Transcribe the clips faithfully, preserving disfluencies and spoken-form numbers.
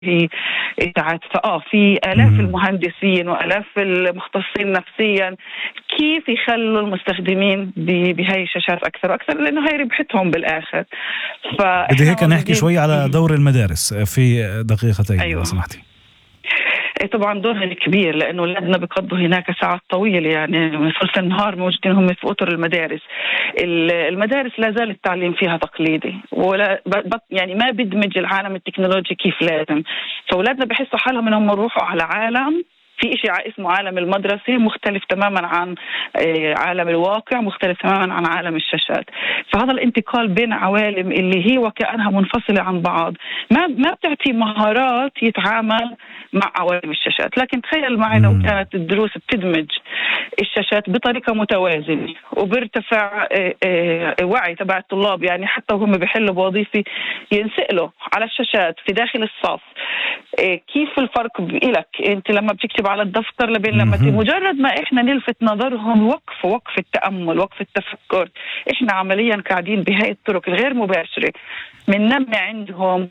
هي إشاعات. فآه في آلاف المهندسين وآلاف المختصين نفسيا كيف يخلوا المستخدمين بهاي الشاشات أكثر وأكثر، لأنه هاي ربحتهم بالآخر. بدي هيك نحكي شوي على دور المدارس في دقيقتين. أيوة. لو سمحتي. طبعا دورهم كبير، لأنه أولادنا بيقضوا هناك ساعات طويلة، يعني من ثلث النهار موجودين هم في أطر المدارس. المدارس لا زال التعليم فيها تقليدي، ولا يعني ما بدمج العالم التكنولوجي كيف لازم. فأولادنا بحسوا حالهم إنهم يروحوا على عالم في إشي اسمه عالم المدرسة مختلف تماما عن عالم الواقع، مختلف تماما عن عالم الشاشات. فهذا الانتقال بين عوالم اللي هي وكأنها منفصلة عن بعض ما ما بتعطي مهارات يتعامل مع عوالم الشاشات. لكن تخيل معي لو كانت الدروس بتدمج الشاشات بطريقة متوازنة وبيرتفع وعي تبع الطلاب، يعني حتى وهم بيحلوا بوظيفة ينسألوا على الشاشات في داخل الصف. كيف الفرق إلك أنت لما بتكتب على الدفتر لبين لما مجرد ما إحنا نلفت نظرهم وقف وقف التأمل وقف التفكر، إحنا عمليا قاعدين بهاي الطرق الغير مباشرة بننمي عندهم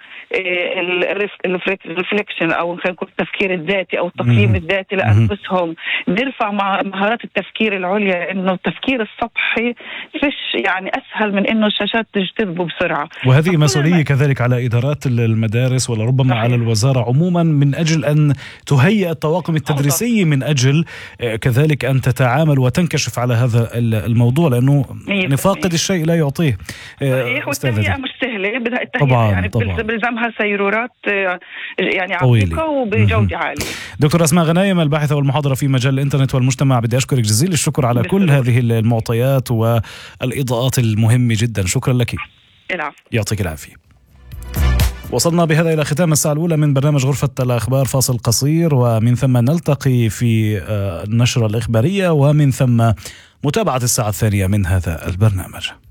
الريفليكشن أو خلينا نقول التفكير الذاتي أو التقييم الذاتي لأنفسهم. نرفع مهارات التفكير العليا، إنه التفكير السطحي فيش يعني أسهل من إنه الشاشات تجتذبه بسرعة. وهذه مسؤولية كذلك على إدارات المدارس ولربما صحيح. على الوزارة عموما من أجل أن تهيئ الطواقم التدريسية من أجل كذلك أن تتعامل وتنكشف على هذا الموضوع، لأنه يعني فاقد الشيء لا يعطيه. والتهيئة مش سهلة، بدها التهيئة طبعاً يعني بلزمها سيرورات يعني عميقة وبجودة عالية. دكتور أسماء غنايم، الباحثة والمحاضرة في مجال الإنترنت والمجتمع، بدي أشكرك جزيل الشكر على كل هذه المعطيات والإضاءات المهمة جدا. شكرا لك. العفو. يعطيك العافية. وصلنا بهذا إلى ختام الساعة الأولى من برنامج غرفة الأخبار. فاصل قصير ومن ثم نلتقي في النشرة الإخبارية ومن ثم متابعة الساعة الثانية من هذا البرنامج.